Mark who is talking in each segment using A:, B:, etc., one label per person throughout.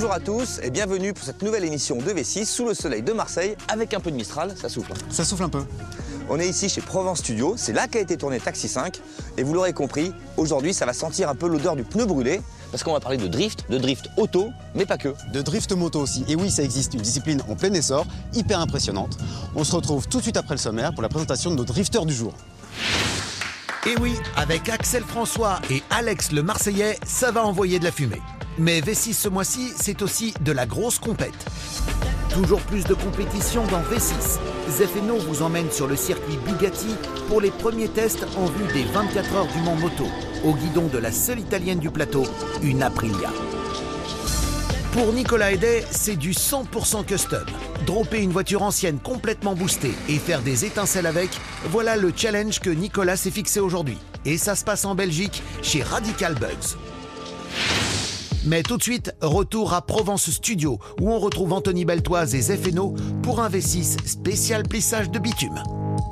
A: Bonjour à tous et bienvenue pour cette nouvelle émission de V6 sous le soleil de Marseille avec un peu de Mistral, ça souffle.
B: Ça souffle un peu.
A: On est ici chez Provence Studio, c'est là qu'a été tourné Taxi 5 et vous l'aurez compris, aujourd'hui ça va sentir un peu l'odeur du pneu brûlé parce qu'on va parler de drift auto, mais pas que.
B: De drift moto aussi. Et oui, ça existe, une discipline en plein essor, hyper impressionnante. On se retrouve tout de suite après le sommaire pour la présentation de nos drifters du jour.
C: Et oui, avec Axel François et Alex le Marseillais, ça va envoyer de la fumée. Mais V6 ce mois-ci, c'est aussi de la grosse compète. Toujours plus de compétition dans V6. Zefeno vous emmène sur le circuit Bugatti pour les premiers tests en vue des 24 heures du Mans Moto, au guidon de la seule italienne du plateau, une Aprilia. Pour Nicolas Edet, c'est du 100% custom. Dropper une voiture ancienne complètement boostée et faire des étincelles avec, voilà le challenge que Nicolas s'est fixé aujourd'hui. Et ça se passe en Belgique, chez Radical Bugs. Mais tout de suite, retour à Provence Studio, où on retrouve Anthony Beltoise et Zefeno pour un V6 spécial plissage de bitume.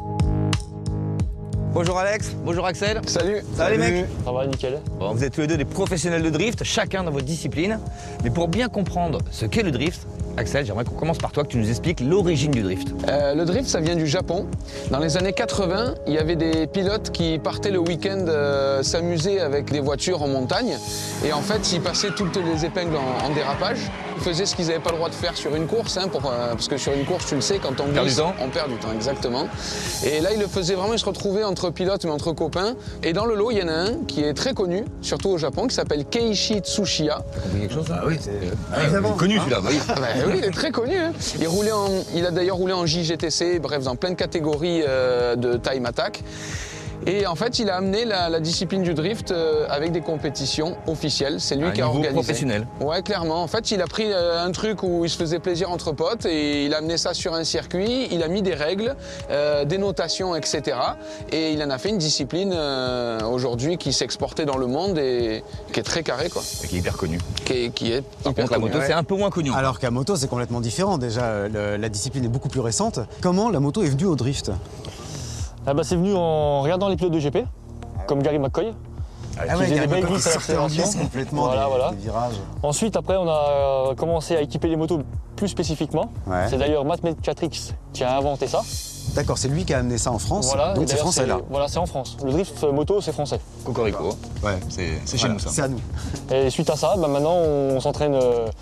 A: Bonjour Alex, bonjour Axel.
D: Salut.
A: Ça va les mecs?
D: Ça va, nickel.
A: Bon, vous êtes tous les deux des professionnels de drift, chacun dans votre discipline. Mais pour bien comprendre ce qu'est le drift, Axel, j'aimerais qu'on commence par toi, que tu nous expliques l'origine du drift.
D: Le drift, ça vient du Japon. Dans les années 80, il y avait des pilotes qui partaient le week-end s'amuser avec des voitures en montagne. Et en fait, ils passaient toutes les épingles en dérapage. Ils faisaient ce qu'ils n'avaient pas le droit de faire sur une course, parce que sur une course, tu le sais, quand on glisse, on perd du temps, exactement. Et là, ils le faisaient vraiment, ils se retrouvaient entre pilotes, mais entre copains. Et dans le lot, il y en a un qui est très connu, surtout au Japon, qui s'appelle Keiichi Tsuchiya.
A: T'as compris quelque chose? Ah oui, c'est connu celui-là. Oui.
D: Ah bah oui, il est très connu. Hein. Il a d'ailleurs roulé en JGTC, bref, dans plein de catégories de time attack. Et en fait, il a amené la discipline du drift avec des compétitions officielles. C'est lui qui a organisé.
A: Professionnel.
D: Ouais, clairement. En fait, il a pris un truc où il se faisait plaisir entre potes et il a amené ça sur un circuit. Il a mis des règles, des notations, etc. Et il en a fait une discipline aujourd'hui qui s'exportait dans le monde et qui est très carrée, quoi.
A: Et qui est hyper connu.
D: Qui est
A: Par contre, la moto, c'est un peu moins connu.
B: Alors qu'à moto, c'est complètement différent. Déjà, la discipline est beaucoup plus récente. Comment la moto est venue au drift?
E: Ah bah c'est venu en regardant les pilotes de GP, comme Gary McCoy.
B: Ah ouais,
E: Qui faisait des belles
B: il
E: glisses à
B: sortait en
E: l'accélération.
B: glisse complètement
E: Voilà.
B: des virages.
E: Ensuite, après, on a commencé à équiper les motos plus spécifiquement.
B: Ouais.
E: C'est d'ailleurs Matt Mecatrix qui a inventé ça.
B: D'accord, c'est lui qui a amené ça en France.
E: Voilà,
B: Donc
E: et
B: c'est
E: d'ailleurs,
B: français là.
E: Voilà, c'est en France. Le drift moto, c'est français.
A: Cocorico.
B: Ouais,
A: C'est chez nous ça.
B: C'est à nous.
E: Et suite à ça, bah, maintenant, on s'entraîne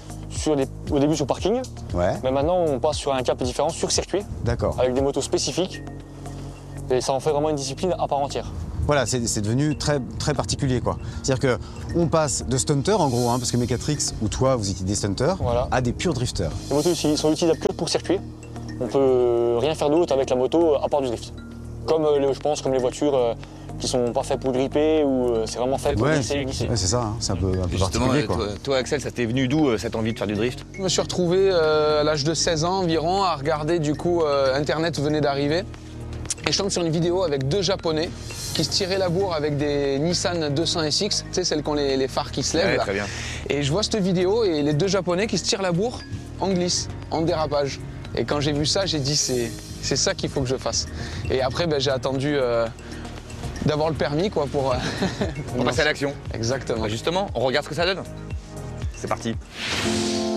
E: au début sur parking.
B: Ouais,
E: Mais maintenant, on passe sur un cap différent, sur circuit,
B: d'accord.
E: avec des motos spécifiques. Et ça en fait vraiment une discipline à part entière.
B: Voilà, c'est devenu très, très particulier, quoi. C'est-à-dire qu'on passe de stunter, en gros, parce que Mecatrix ou toi, vous étiez des stunters,
E: Voilà.
B: à des purs drifters.
E: Les motos ici sont utilisables que pour circuit. On peut rien faire d'autre avec la moto à part du drift. Comme je pense comme les voitures qui sont pas faites pour gripper ou c'est vraiment fait pour glisser.
B: Ouais, c'est ça, c'est un peu
A: Justement,
B: particulier, quoi.
A: toi Axel, ça t'est venu d'où cette envie de faire du drift?
D: Je me suis retrouvé à l'âge de 16 ans environ à regarder, du coup, Internet venait d'arriver. Et je tombe sur une vidéo avec deux Japonais qui se tiraient la bourre avec des Nissan 200 SX, tu sais, celles qui ont les phares qui se lèvent.
A: Ouais,
D: là.
A: très bien.
D: Et je vois cette vidéo et les deux Japonais qui se tirent la bourre en glisse, en dérapage. Et quand j'ai vu ça, j'ai dit c'est ça qu'il faut que je fasse. Et après, j'ai attendu d'avoir le permis, quoi, pour
A: On passe à l'action.
D: Exactement.
A: Bah justement, on regarde ce que ça donne. C'est parti.